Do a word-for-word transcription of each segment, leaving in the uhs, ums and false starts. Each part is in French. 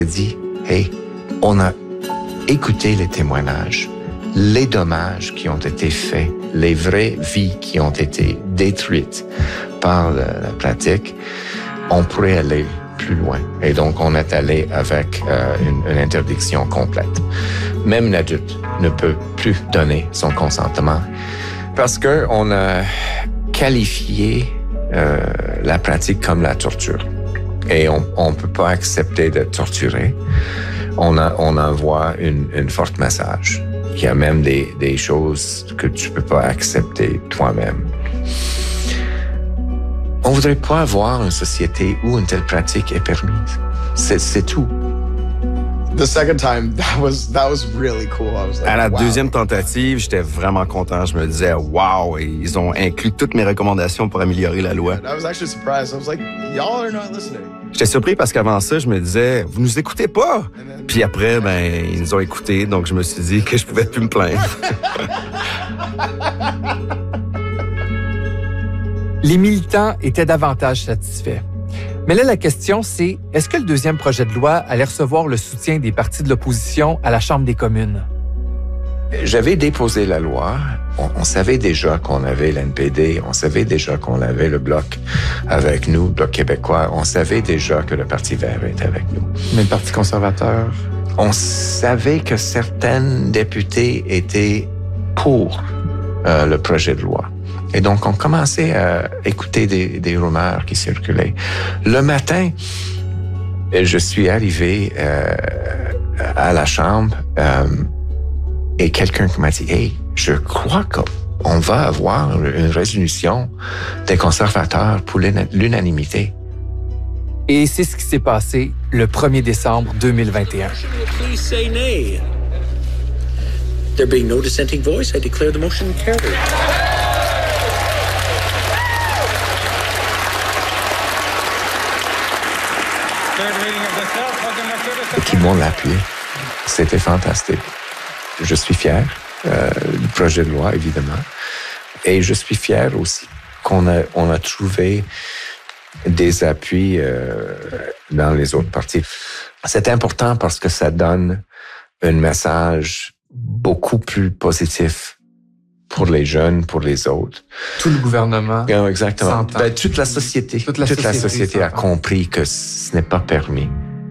dit, hey, on a écouté les témoignages, les dommages qui ont été faits, les vraies vies qui ont été détruites par la, la pratique, on pourrait aller plus loin. Et donc, on est allé avec euh, une, une interdiction complète. Même l'adulte ne peut plus donner son consentement parce qu'on a qualifié euh, la pratique comme la torture. Et on ne peut pas accepter d'être torturé. On, a, on envoie une, une forte message. Il y a même des, des choses que tu ne peux pas accepter toi-même. On ne voudrait pas avoir une société où une telle pratique est permise. C'est, c'est tout. The second time, that was that was really cool. I was like, à la wow. deuxième tentative, j'étais vraiment content. Je me disais, wow, et ils ont inclus toutes mes recommandations pour améliorer la loi. I was actually surprised. I was like, y'all are not listening. J'étais surpris parce qu'avant ça, je me disais, vous nous écoutez pas. Then... Puis après, ben, ils nous ont écoutés, donc je me suis dit que je pouvais plus me plaindre. Les militants étaient davantage satisfaits. Mais là, la question, c'est est-ce que le deuxième projet de loi allait recevoir le soutien des partis de l'opposition à la Chambre des communes? J'avais déposé la loi. On, on savait déjà qu'on avait l'N P D. On savait déjà qu'on avait le Bloc avec nous, le Bloc québécois. On savait déjà que le Parti vert était avec nous. Mais le Parti conservateur? On savait que certains députés étaient pour euh, le projet de loi. Et donc, on commençait à écouter des, des rumeurs qui circulaient. Le matin, je suis arrivé euh, à la Chambre euh, et quelqu'un m'a dit « Hey, je crois qu'on va avoir une résolution des conservateurs pour l'unanimité. » Et c'est ce qui s'est passé le premier décembre deux mille vingt et un. Please say nay. There being no dissenting voice, I declare the motion carried. Tout le monde l'a appuyé. C'était fantastique. Je suis fier euh, du projet de loi, évidemment. Et je suis fier aussi qu'on a, on a trouvé des appuis euh, dans les autres partis. C'est important parce que ça donne un message beaucoup plus positif pour les jeunes, pour les autres. Tout le gouvernement. Oui, exactement. Ben, toute la société. Toute la toute société, la société a compris que ce n'est pas permis.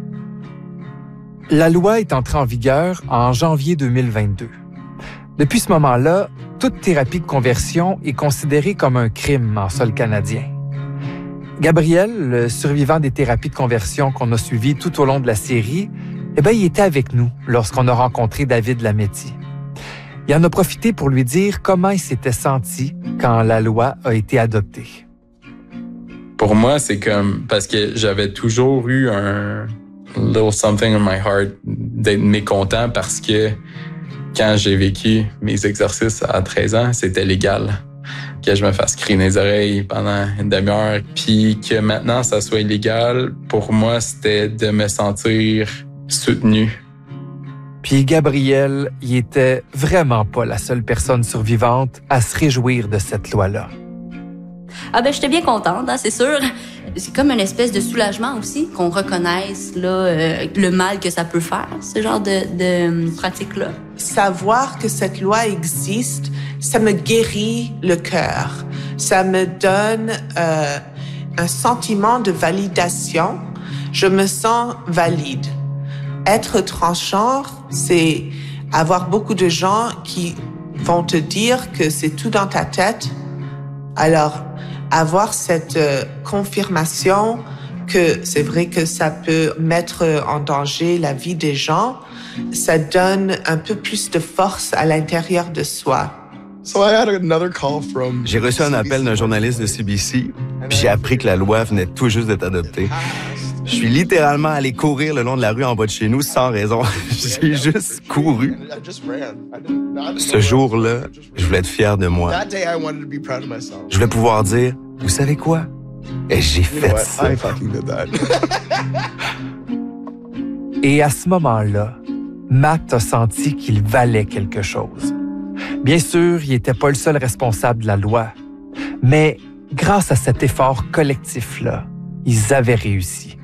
La loi est entrée en vigueur en janvier deux mille vingt-deux. Depuis ce moment-là, toute thérapie de conversion est considérée comme un crime en sol canadien. Gabriel, le survivant des thérapies de conversion qu'on a suivies tout au long de la série, eh bien, il était avec nous lorsqu'on a rencontré David Lametti. Il en a profité pour lui dire comment il s'était senti quand la loi a été adoptée. Pour moi, c'est comme... Parce que j'avais toujours eu un little something in my heart d'être mécontent parce que quand j'ai vécu mes exercices à treize ans, c'était légal. Que je me fasse crier dans les oreilles pendant une demi-heure. Puis que maintenant, ça soit illégal, pour moi, c'était de me sentir soutenu. Puis Gabriel, il était vraiment pas la seule personne survivante à se réjouir de cette loi-là. Ah ben, j'étais bien contente, hein, c'est sûr. C'est comme une espèce de soulagement aussi, qu'on reconnaisse là, euh, le mal que ça peut faire, ce genre de, de pratique-là. Savoir que cette loi existe, ça me guérit le cœur. Ça me donne euh, un sentiment de validation. Je me sens valide. Être transgenre, c'est avoir beaucoup de gens qui vont te dire que c'est tout dans ta tête. Alors, avoir cette euh, confirmation que c'est vrai que ça peut mettre en danger la vie des gens, ça donne un peu plus de force à l'intérieur de soi. So I had another call from J'ai reçu un appel d'un journaliste de C B C, puis j'ai appris que la loi venait tout juste d'être adoptée. Je suis littéralement allé courir le long de la rue en bas de chez nous sans raison. J'ai juste couru. Ce jour-là, je voulais être fier de moi. Je voulais pouvoir dire, vous savez quoi? Et j'ai fait ça. Et à ce moment-là, Matt a senti qu'il valait quelque chose. Bien sûr, il n'était pas le seul responsable de la loi, mais grâce à cet effort collectif-là, ils avaient réussi.